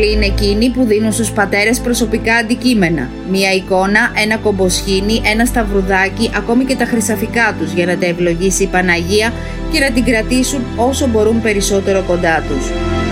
Πολλοί είναι εκείνοι που δίνουν στους πατέρες προσωπικά αντικείμενα. Μία εικόνα, ένα κομποσχήνι, ένα σταυρουδάκι, ακόμη και τα χρυσαφικά τους για να τα ευλογήσει η Παναγία και να την κρατήσουν όσο μπορούν περισσότερο κοντά τους.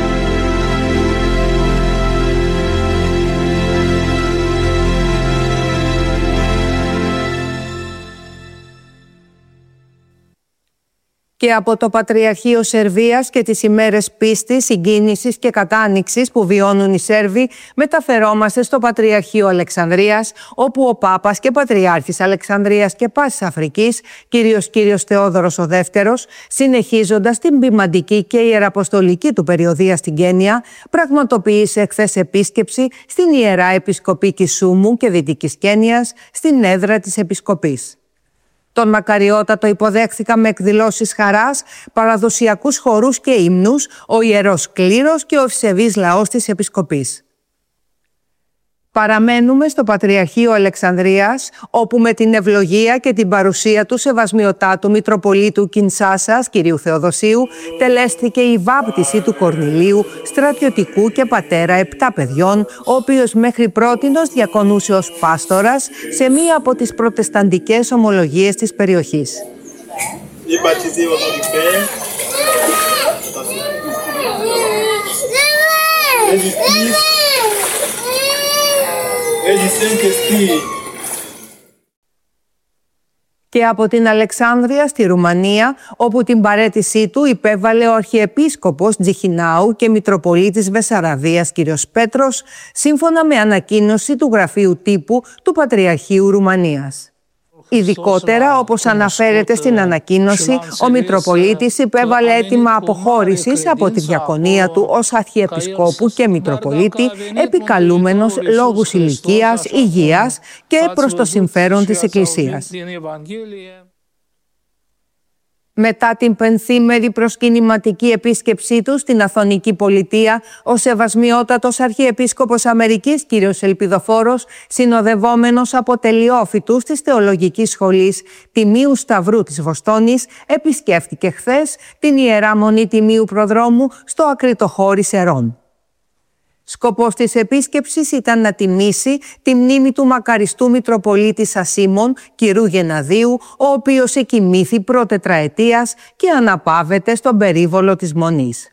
Και από το Πατριαρχείο Σερβίας και τις ημέρες πίστης, συγκίνησης και κατάνοιξης που βιώνουν οι Σέρβοι, μεταφερόμαστε στο Πατριαρχείο Αλεξανδρίας, όπου ο Πάπας και Πατριάρχης Αλεξανδρίας και Πάσης Αφρικής, Κύριος Θεόδωρος ο Δεύτερος, συνεχίζοντας την ποιμαντική και ιεραποστολική του περιοδεία στην Κένια, πραγματοποίησε χθες επίσκεψη στην Ιερά Επισκοπή Κισούμου και Δυτικής Κένιας, στην έδρα της Επισκοπής. Τον μακαριότατο υποδέχθηκα με εκδηλώσεις χαράς, παραδοσιακούς χορούς και ύμνους, ο Ιερός Κλήρος και ο ευσεβής λαός της Επισκοπής. Παραμένουμε στο Πατριαρχείο Αλεξανδρίας, όπου με την ευλογία και την παρουσία του Σεβασμιωτάτου Μητροπολίτου Κινσάσας, κυρίου Θεοδοσίου, τελέστηκε η βάπτιση του Κορνηλίου, στρατιωτικού και πατέρα 7 παιδιών, ο οποίος μέχρι πρότινος διακονούσε ως πάστορας σε μία από τις προτεσταντικές ομολογίες της περιοχής. Και από την Αλεξάνδρεια στη Ρουμανία, όπου την παραίτησή του υπέβαλε ο Αρχιεπίσκοπος Τζιχινάου και Μητροπολίτης Βεσσαραβίας κ. Πέτρος, σύμφωνα με ανακοίνωση του Γραφείου Τύπου του Πατριαρχείου Ρουμανίας. Ειδικότερα, όπως αναφέρεται στην ανακοίνωση, ο Μητροπολίτης υπέβαλε αίτημα αποχώρησης από τη διακονία του ως Αρχιεπισκόπου και Μητροπολίτη, επικαλούμενος λόγους ηλικίας, υγείας και προς το συμφέρον της Εκκλησίας. Μετά την πενθήμερη προσκυνηματική επίσκεψή του στην Αθωνική Πολιτεία, ο Σεβασμιότατος Αρχιεπίσκοπος Αμερικής κ. Ελπιδοφόρος, συνοδευόμενος από τελειόφοιτους της Θεολογικής Σχολής Τιμίου Σταυρού της Βοστόνης, επισκέφτηκε χθες την Ιερά Μονή Τιμίου Προδρόμου στο Ακριτοχώρι Σερών. Σκοπός της επίσκεψης ήταν να τιμήσει τη μνήμη του μακαριστού Μητροπολίτη Σασίμων, κ. Γεναδίου, ο οποίος εκοιμήθη προτετραετίας και αναπαύεται στον περίβολο της Μονής.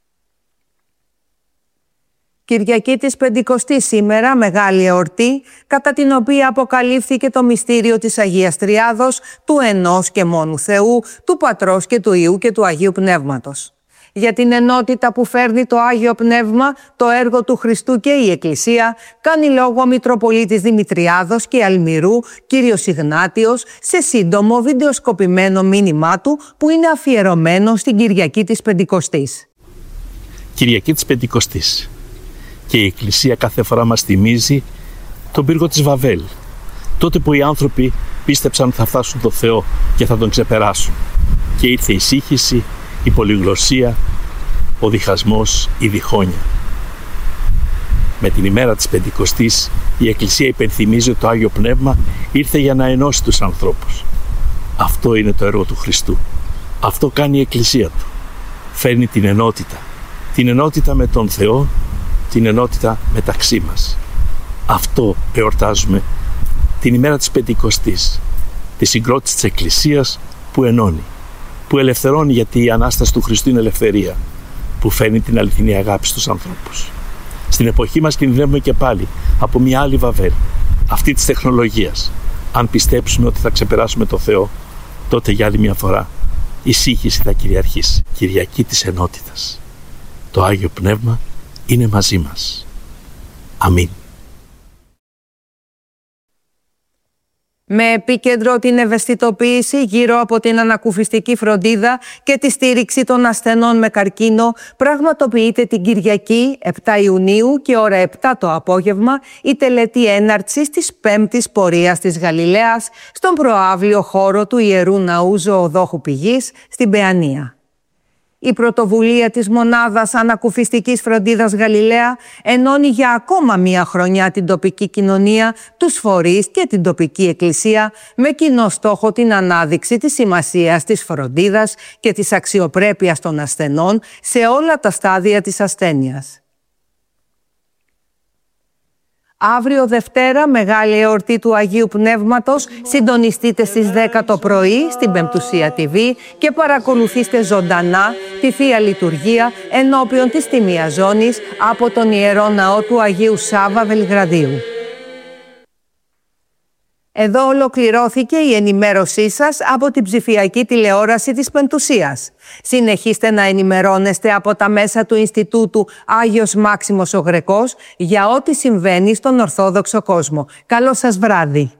Κυριακή της Πεντηκοστής σήμερα, μεγάλη εορτή, κατά την οποία αποκαλύφθηκε το μυστήριο της Αγίας Τριάδος, του ενός και μόνου Θεού, του Πατρός και του Υιού και του Αγίου Πνεύματος. Για την ενότητα που φέρνει το Άγιο Πνεύμα, το έργο του Χριστού και η Εκκλησία, κάνει λόγο ο Μητροπολίτης Δημητριάδος και Αλμυρού, κύριος Ιγνάτιος, σε σύντομο βιντεοσκοπημένο μήνυμά του που είναι αφιερωμένο στην Κυριακή της Πεντηκοστής. Κυριακή της Πεντηκοστής. Και η Εκκλησία κάθε φορά μας θυμίζει τον πύργο της Βαβέλ. Τότε που οι άνθρωποι πίστεψαν θα φτάσουν τον Θεό και θα τον ξεπεράσουν. Και ήρθε η σύγχυση, η πολυγλωσσία, ο διχασμός, η διχόνοια. Με την ημέρα της Πεντηκοστής η Εκκλησία υπενθυμίζει ότι το Άγιο Πνεύμα ήρθε για να ενώσει τους ανθρώπους. Αυτό είναι το έργο του Χριστού. Αυτό κάνει η Εκκλησία του. Φέρνει την ενότητα. Την ενότητα με τον Θεό, την ενότητα μεταξύ μας. Αυτό εορτάζουμε την ημέρα της Πεντηκοστής, τη συγκρότηση της Εκκλησίας που ενώνει, που ελευθερώνει, γιατί η Ανάσταση του Χριστού είναι ελευθερία, που φέρνει την αληθινή αγάπη στους ανθρώπους. Στην εποχή μας κινδυνεύουμε και πάλι από μια άλλη Βαβέλ, αυτή της τεχνολογίας. Αν πιστέψουμε ότι θα ξεπεράσουμε το Θεό, τότε για άλλη μια φορά η σύγχυση θα κυριαρχήσει. Κυριακή της ενότητας. Το Άγιο Πνεύμα είναι μαζί μας. Αμήν. Με επίκεντρο την ευαισθητοποίηση γύρω από την ανακουφιστική φροντίδα και τη στήριξη των ασθενών με καρκίνο, πραγματοποιείται την Κυριακή 7 Ιουνίου και ώρα 7 το απόγευμα η τελετή έναρξης της 5ης πορείας της Γαλιλαίας στον προαύλιο χώρο του Ιερού Ναού Ζωοδόχου Πηγής στην Παιανία. Η πρωτοβουλία της Μονάδας Ανακουφιστικής Φροντίδας Γαλιλαία ενώνει για ακόμα μία χρονιά την τοπική κοινωνία, τους φορείς και την τοπική εκκλησία με κοινό στόχο την ανάδειξη της σημασίας της φροντίδας και της αξιοπρέπειας των ασθενών σε όλα τα στάδια της ασθένειας. Αύριο Δευτέρα, μεγάλη εορτή του Αγίου Πνεύματος. Συντονιστείτε στις 10 το πρωί στην Πεμπτουσία TV και παρακολουθήστε ζωντανά τη Θεία Λειτουργία ενώπιον της Τιμίας Ζώνης από τον Ιερό Ναό του Αγίου Σάββα Βελιγραδίου. Εδώ ολοκληρώθηκε η ενημέρωσή σας από την ψηφιακή τηλεόραση της Πεμπτουσίας. Συνεχίστε να ενημερώνεστε από τα μέσα του Ινστιτούτου Άγιος Μάξιμος ο Γρεκός για ό,τι συμβαίνει στον Ορθόδοξο κόσμο. Καλό σας βράδυ!